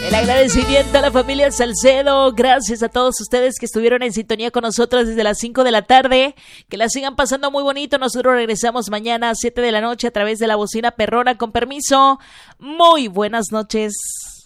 El agradecimiento a la familia Salcedo. Gracias a todos ustedes que estuvieron en sintonía con nosotros desde las 5 de la tarde. Que la sigan pasando muy bonito. Nosotros regresamos mañana a 7 de la noche a través de la bocina perrona. Con permiso. Muy buenas noches.